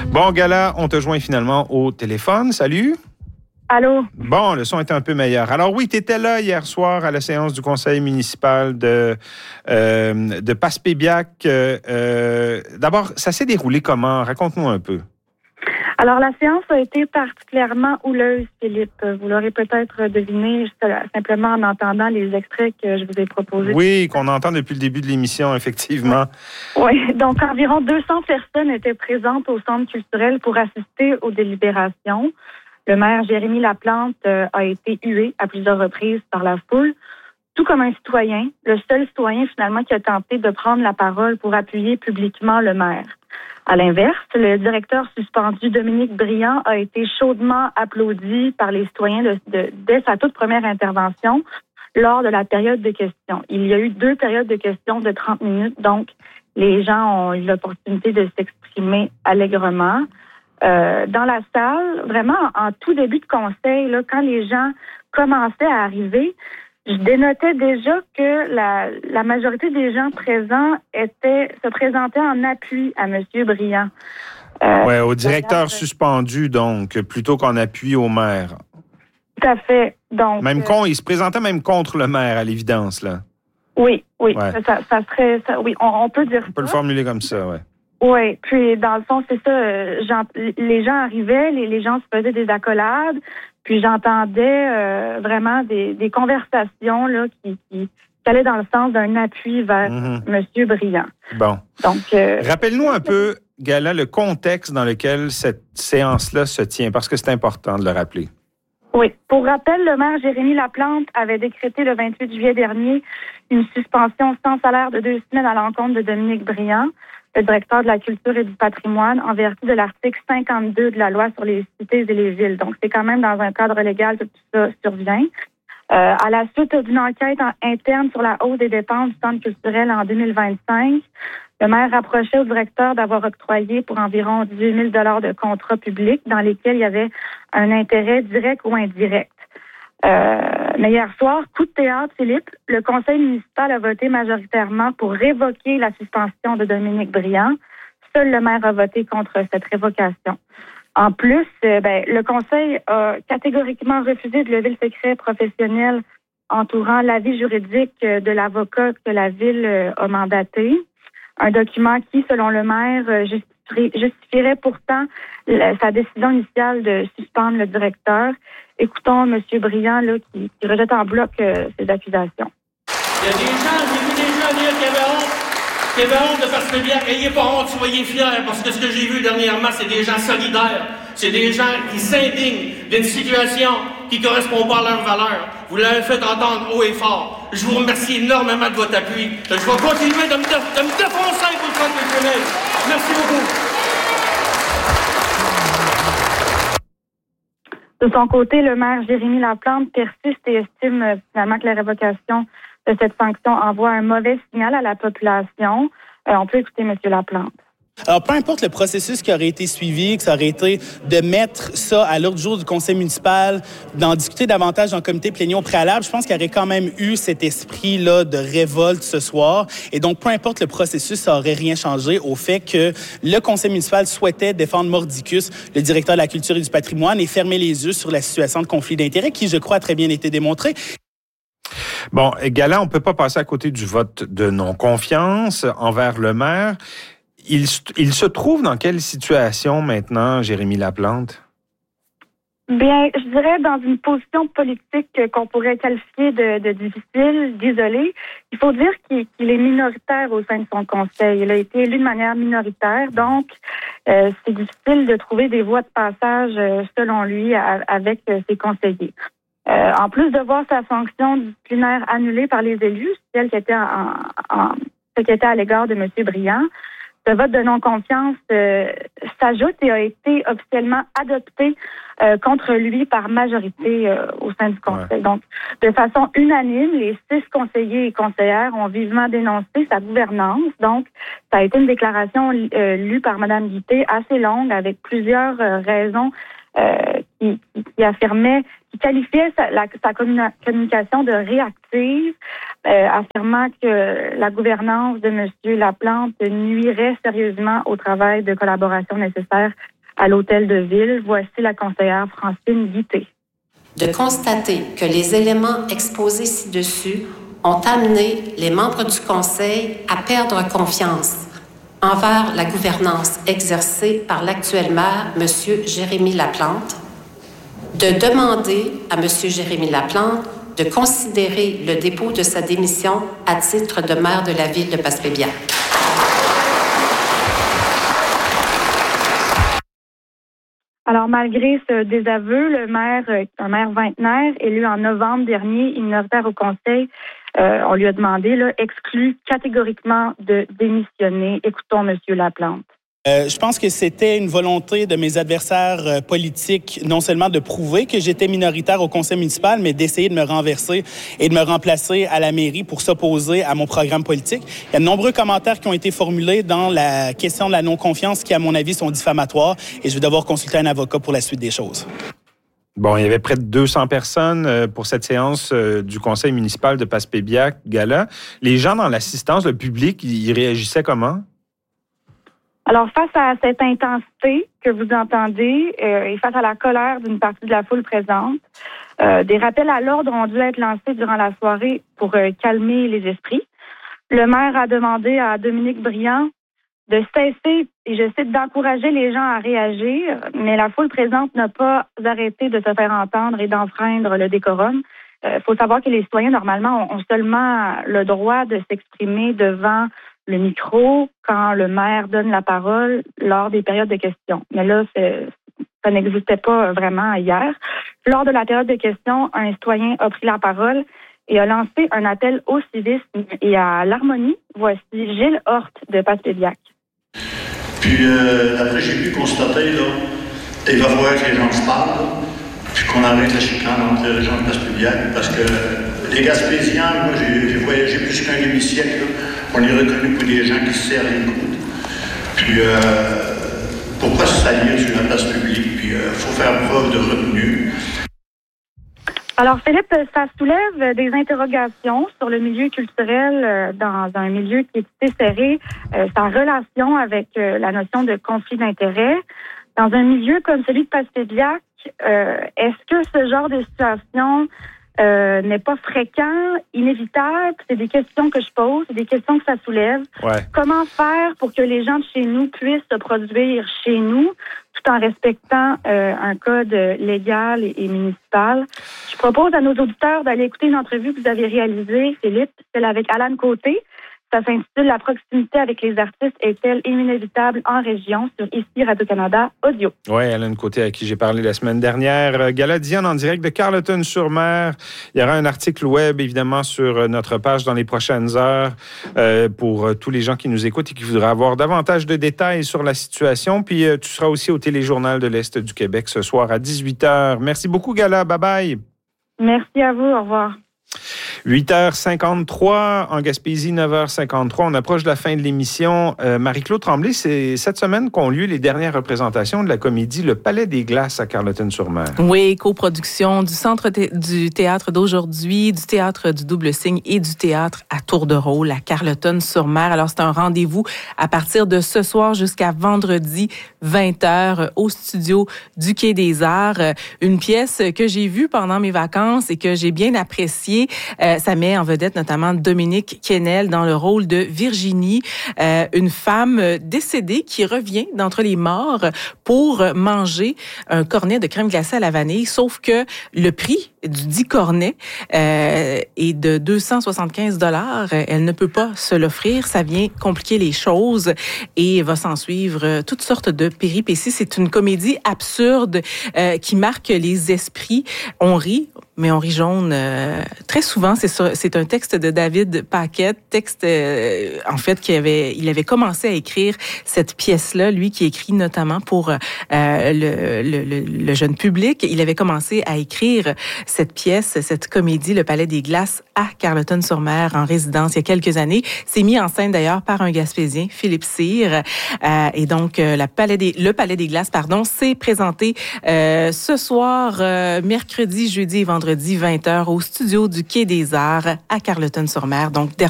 Bon, Gala, on te joint finalement au téléphone. Salut. Allô? Bon, le son était un peu meilleur. Alors oui, tu étais là hier soir à la séance du conseil municipal de Passepébiac. D'abord, ça s'est déroulé comment? Raconte-nous un peu. Alors, la séance a été particulièrement houleuse, Philippe. Vous l'aurez peut-être deviné simplement en entendant les extraits que je vous ai proposés. Oui, qu'on entend depuis le début de l'émission, effectivement. Oui, donc environ 200 personnes étaient présentes au centre culturel pour assister aux délibérations. Le maire Jérémy Laplante a été hué à plusieurs reprises par la foule, tout comme un citoyen, le seul citoyen finalement qui a tenté de prendre la parole pour appuyer publiquement le maire. À l'inverse, le directeur suspendu Dominique Briand a été chaudement applaudi par les citoyens dès sa toute première intervention lors de la période de questions. Il y a eu 2 périodes de questions de 30 minutes, donc les gens ont eu l'opportunité de s'exprimer allègrement. Dans la salle, vraiment en tout début de conseil, là, quand les gens commençaient à arriver, je dénotais déjà que la majorité des gens présents se présentaient en appui à M. Briand. Oui, au directeur suspendu, donc, plutôt qu'en appui au maire. Tout à fait. Donc, il se présentait même contre le maire, à l'évidence, là. Oui. Ouais. Ça serait... oui, on peut dire ça. On peut le formuler comme ça, oui. Oui, puis dans le fond, c'est ça. Les gens arrivaient, les gens se faisaient des accolades, puis j'entendais vraiment des conversations là qui allaient dans le sens d'un appui vers M. Briand. Bon. Donc, rappelle-nous un peu, Gala, le contexte dans lequel cette séance-là se tient, parce que c'est important de le rappeler. Oui. Pour rappel, le maire Jérémy Laplante avait décrété le 28 juillet dernier une suspension sans salaire de 2 semaines à l'encontre de Dominique Briand, le directeur de la culture et du patrimoine, en vertu de l'article 52 de la loi sur les cités et les villes. Donc, c'est quand même dans un cadre légal que tout ça survient. À la suite d'une enquête interne sur la hausse des dépenses du centre culturel en 2025, le maire rapprochait au directeur d'avoir octroyé pour environ 18 000 $ de contrats publics dans lesquels il y avait un intérêt direct ou indirect. Mais hier soir, coup de théâtre, Philippe, le conseil municipal a voté majoritairement pour révoquer la suspension de Dominique Briand. Seul le maire a voté contre cette révocation. En plus, le conseil a catégoriquement refusé de lever le secret professionnel entourant l'avis juridique de l'avocat que la ville a mandaté. Un document qui, selon le maire, justifierait pourtant sa décision initiale de suspendre le directeur. Écoutons M. Briand là, qui rejette en bloc ces accusations. Il y a des gens, j'ai vu des gens dire qui avaient honte de Passepébiac. Ayez pas honte, soyez fiers, parce que ce que j'ai vu dernièrement, c'est des gens solidaires. C'est des gens qui s'indignent d'une situation qui ne correspond pas à leurs valeurs. Vous l'avez fait entendre haut et fort. Je vous remercie énormément de votre appui. Je vais continuer de me défoncer pour le centre culturel. Merci beaucoup. De son côté, le maire Jérémy Laplante persiste et estime finalement que la révocation de cette sanction envoie un mauvais signal à la population. On peut écouter M. Laplante. Alors, peu importe le processus qui aurait été suivi, que ça aurait été de mettre ça à l'ordre du jour du conseil municipal, d'en discuter davantage dans le comité plénier préalable, je pense qu'il y aurait quand même eu cet esprit-là de révolte ce soir. Et donc, peu importe le processus, ça aurait rien changé au fait que le conseil municipal souhaitait défendre mordicus, le directeur de la culture et du patrimoine, et fermer les yeux sur la situation de conflit d'intérêts qui, je crois, a très bien été démontrée. Bon, Gala, on ne peut pas passer à côté du vote de non-confiance envers le maire. Il se trouve dans quelle situation maintenant, Jérémy Laplante? Bien, je dirais dans une position politique qu'on pourrait qualifier de difficile, d'isolée. Il faut dire qu'il est minoritaire au sein de son conseil. Il a été élu de manière minoritaire, donc c'est difficile de trouver des voies de passage, selon lui, avec ses conseillers. En plus de voir sa fonction disciplinaire annulée par les élus, celle qui était à l'égard de M. Briand, ce vote de non-confiance s'ajoute et a été officiellement adopté contre lui par majorité au sein du Conseil. Ouais. Donc, de façon unanime, les 6 conseillers et conseillères ont vivement dénoncé sa gouvernance. Donc, ça a été une déclaration lue par Mme Guité assez longue avec plusieurs raisons qui affirmait, qui qualifiait sa communication de réactive, affirmant que la gouvernance de M. Laplante nuirait sérieusement au travail de collaboration nécessaire à l'hôtel de ville. Voici la conseillère Francine Guité. De constater que les éléments exposés ci-dessus ont amené les membres du Conseil à perdre confiance envers la gouvernance exercée par l'actuel maire, M. Jérémy Laplante, de demander à M. Jérémy Laplante de considérer le dépôt de sa démission à titre de maire de la ville de Passepébiac. Alors, malgré ce désaveu, le maire, un maire vingtenaire, élu en novembre dernier, minoritaire au Conseil, on lui a demandé, exclu catégoriquement de démissionner. Écoutons M. Laplante. Je pense que c'était une volonté de mes adversaires politiques, non seulement de prouver que j'étais minoritaire au conseil municipal, mais d'essayer de me renverser et de me remplacer à la mairie pour s'opposer à mon programme politique. Il y a de nombreux commentaires qui ont été formulés dans la question de la non-confiance qui, à mon avis, sont diffamatoires et je vais devoir consulter un avocat pour la suite des choses. Bon, il y avait près de 200 personnes pour cette séance du conseil municipal de Passepébiac-Gala. Les gens dans l'assistance, le public, ils réagissaient comment? Alors, face à cette intensité que vous entendez et face à la colère d'une partie de la foule présente, des rappels à l'ordre ont dû être lancés durant la soirée pour calmer les esprits. Le maire a demandé à Dominique Briand de cesser, et je cite, d'encourager les gens à réagir, mais la foule présente n'a pas arrêté de se faire entendre et d'enfreindre le décorum. Faut savoir que les citoyens, normalement, ont seulement le droit de s'exprimer devant le micro quand le maire donne la parole lors des périodes de questions. Mais là, ça n'existait pas vraiment hier. Lors de la période de questions, un citoyen a pris la parole et a lancé un appel au civisme et à l'harmonie. Voici Gilles Horte de Passepébiac. Puis après, j'ai pu constater, là, il va falloir que les gens se parlent, puis qu'on arrête la chicane entre les gens de Passepébiac, parce que les Gaspésiens, moi, j'ai voyagé plus qu'un demi-siècle, là. On est reconnu pour des gens qui se serrent les coudes. Puis, pourquoi se salir sur la place publique? Puis, faut faire preuve de retenue. Alors, Philippe, ça soulève des interrogations sur le milieu culturel dans un milieu qui est assez serré, sa relation avec la notion de conflit d'intérêts. Dans un milieu comme celui de Passepébiac, est-ce que ce genre de situation n'est pas fréquent, inévitable? C'est des questions que je pose, c'est des questions que ça soulève. Ouais. Comment faire pour que les gens de chez nous puissent se produire chez nous tout en respectant un code légal et municipal? Je propose à nos auditeurs d'aller écouter une entrevue que vous avez réalisée, Philippe, celle avec Alan Côté. Ça s'intitule « La proximité avec les artistes est-elle inévitable en région » sur ici Radio-Canada Audio. Oui, Alan Côté, à qui j'ai parlé la semaine dernière. Gala Diane en direct de Carleton-sur-Mer. Il y aura un article web, évidemment, sur notre page dans les prochaines heures pour tous les gens qui nous écoutent et qui voudraient avoir davantage de détails sur la situation. Puis tu seras aussi au Téléjournal de l'Est du Québec ce soir à 18h. Merci beaucoup, Gala. Bye-bye. Merci à vous. Au revoir. 8h53 en Gaspésie, 9h53. On approche de la fin de l'émission. Marie-Claude Tremblay, c'est cette semaine qu'ont lieu les dernières représentations de la comédie Le Palais des Glaces à Carleton-sur-Mer. Oui, coproduction du Centre du théâtre d'aujourd'hui, du Théâtre du Double Cygne et du Théâtre à Tour de Rôle à Carleton-sur-Mer. Alors, c'est un rendez-vous à partir de ce soir jusqu'à vendredi, 20h, au studio du Quai des Arts. Une pièce que j'ai vue pendant mes vacances et que j'ai bien appréciée. Ça met en vedette notamment Dominique Quesnel dans le rôle de Virginie, une femme décédée qui revient d'entre les morts pour manger un cornet de crème glacée à la vanille, sauf que le prix du dit cornet est de 275 $. Elle ne peut pas se l'offrir. Ça vient compliquer les choses et va s'en suivre toutes sortes de péripéties. C'est une comédie absurde qui marque les esprits. On rit, mais on rit jaune très souvent. C'est un texte de David Paquette, texte en fait il avait commencé à écrire cette pièce-là, lui qui écrit notamment pour le jeune public. Il avait commencé à écrire cette pièce, cette comédie, Le Palais des Glaces à Carleton-sur-Mer en résidence il y a quelques années. C'est mis en scène d'ailleurs par un Gaspésien, Philippe Cyr. Et donc le Palais des Glaces, c'est présenté ce soir, mercredi, jeudi et vendredi 20h au studio du Quai des Arts à Carleton-sur-Mer. Donc